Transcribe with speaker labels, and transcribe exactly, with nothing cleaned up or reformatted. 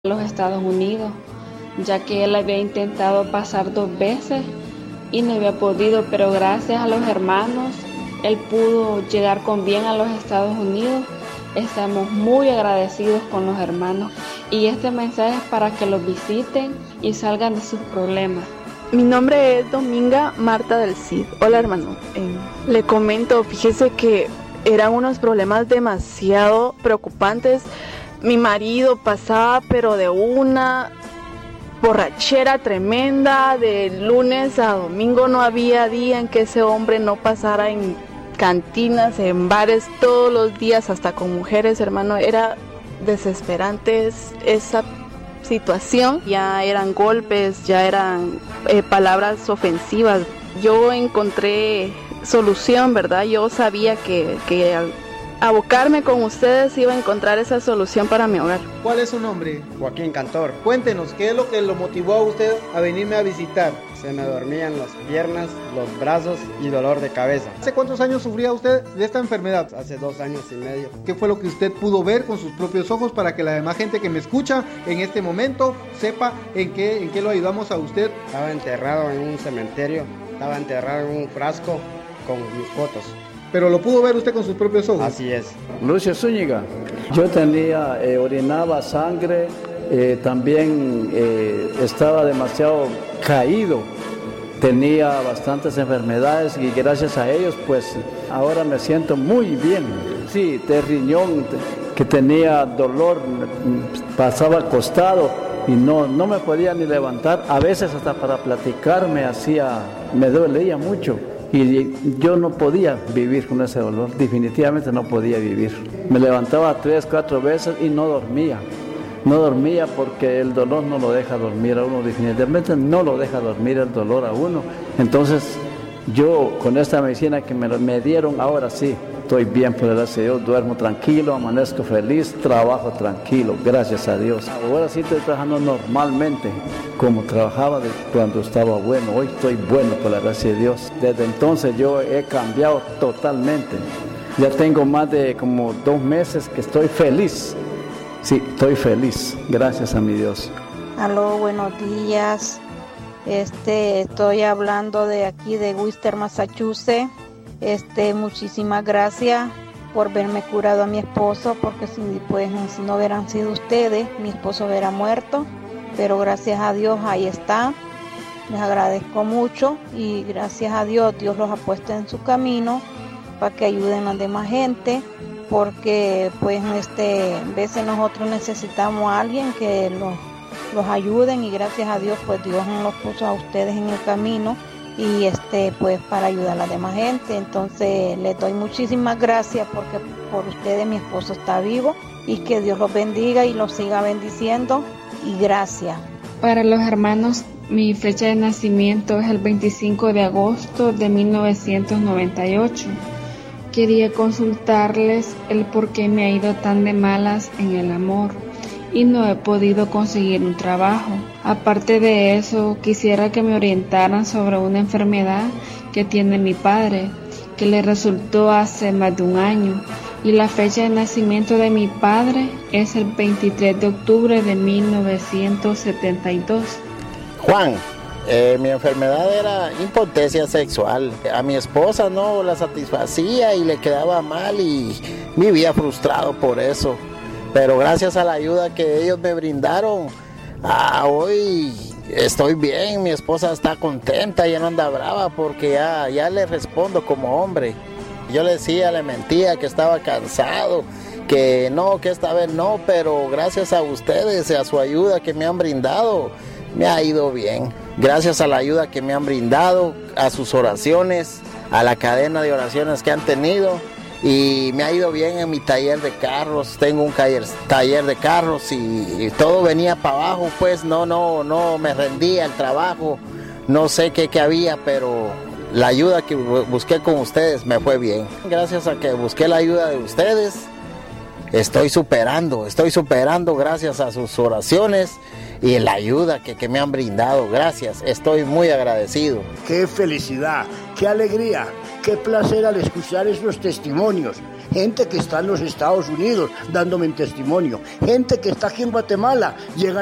Speaker 1: a los Estados Unidos, ya que él había intentado pasar dos veces y no había podido, pero gracias a los hermanos, él pudo llegar con bien a los Estados Unidos. Estamos muy agradecidos con los hermanos y este mensaje es para que los visiten y salgan de sus problemas.
Speaker 2: Mi nombre es Dominga Marta del Cid. Hola hermano, eh, le comento, fíjese que eran unos problemas demasiado preocupantes. Mi marido pasaba pero de una borrachera tremenda, de lunes a domingo no había día en que ese hombre no pasara en cantinas, en bares todos los días, hasta con mujeres, hermano. Era desesperante esa situación. Ya eran golpes, ya eran eh, palabras ofensivas. Yo encontré solución, ¿verdad? Yo sabía que, que al abocarme con ustedes iba a encontrar esa solución para mi hogar.
Speaker 3: ¿Cuál es su nombre?
Speaker 4: Joaquín Cantor.
Speaker 3: Cuéntenos, ¿qué es lo que lo motivó a usted a venirme a visitar?
Speaker 4: Se me dormían las piernas, los brazos y dolor de cabeza.
Speaker 3: ¿Hace cuántos años sufría usted de esta enfermedad?
Speaker 4: Hace dos años y medio.
Speaker 3: ¿Qué fue lo que usted pudo ver con sus propios ojos para que la demás gente que me escucha en este momento sepa en qué, en qué lo ayudamos a usted?
Speaker 4: Estaba enterrado en un cementerio, estaba enterrado en un frasco con mis fotos.
Speaker 3: ¿Pero lo pudo ver usted con sus propios ojos?
Speaker 4: Así es.
Speaker 5: Lucio Zúñiga. Yo tenía, eh, orinaba sangre, eh, también eh, estaba demasiado caído, tenía bastantes enfermedades y gracias a ellos pues ahora me siento muy bien. Sí, de riñón, que tenía dolor, pasaba acostado y no, no me podía ni levantar, a veces hasta para platicar me hacía, me dolía mucho. Y yo no podía vivir con ese dolor, definitivamente no podía vivir. Me levantaba tres, cuatro veces y no dormía. No dormía porque el dolor no lo deja dormir a uno, definitivamente no lo deja dormir el dolor a uno. Entonces yo con esta medicina que me, me dieron, ahora sí, estoy bien, por gracias a Dios, duermo tranquilo, amanezco feliz, trabajo tranquilo, gracias a Dios. Ahora sí estoy trabajando normalmente, como trabajaba de cuando estaba bueno, hoy estoy bueno, por la gracia de Dios. Desde entonces yo he cambiado totalmente. Ya tengo más de como dos meses que estoy feliz. Sí, estoy feliz, gracias a mi Dios.
Speaker 6: Aló, buenos días. Este, estoy hablando de aquí de Worcester, Massachusetts. Este, muchísimas gracias por verme curado a mi esposo, porque si pues si no hubieran sido ustedes, mi esposo hubiera muerto, pero gracias a Dios ahí está. Les agradezco mucho y gracias a Dios Dios los ha puesto en su camino para que ayuden a la demás gente, porque pues este, a veces nosotros necesitamos a alguien que los, los ayuden y gracias a Dios pues Dios nos los puso a ustedes en el camino y este pues para ayudar a la demás gente. Entonces les doy muchísimas gracias porque por ustedes mi esposo está vivo y que Dios los bendiga y los siga bendiciendo y gracias.
Speaker 1: Para los hermanos, mi fecha de nacimiento es el veinticinco de agosto de mil novecientos noventa y ocho. Quería consultarles el por qué me ha ido tan de malas en el amor y no he podido conseguir un trabajo. Aparte de eso, quisiera que me orientaran sobre una enfermedad que tiene mi padre, que le resultó hace más de un año, y la fecha de nacimiento de mi padre es el veintitrés de octubre de mil novecientos setenta y dos.
Speaker 7: Juan, eh, mi enfermedad era impotencia sexual. A mi esposa no la satisfacía y le quedaba mal y vivía frustrado por eso. Pero gracias a la ayuda que ellos me brindaron, ah, hoy estoy bien, mi esposa está contenta, ya no anda brava porque ya, ya le respondo como hombre. Yo le decía, le mentía que estaba cansado, que no, que esta vez no, pero gracias a ustedes, a su ayuda que me han brindado, me ha ido bien. Gracias a la ayuda que me han brindado, a sus oraciones, a la cadena de oraciones que han tenido. Y me ha ido bien en mi taller de carros, tengo un taller, taller de carros y, y todo venía para abajo, pues no, no, no me rendía el trabajo, no sé qué, qué había, pero la ayuda que busqué con ustedes me fue bien. Gracias a que busqué la ayuda de ustedes, estoy superando, estoy superando gracias a sus oraciones y la ayuda que, que me han brindado, gracias, estoy muy agradecido.
Speaker 8: ¡Qué felicidad! ¡Qué alegría! ¡Qué placer al escuchar esos testimonios! gente que está en los Estados Unidos dándome testimonio, gente que está aquí en Guatemala, llega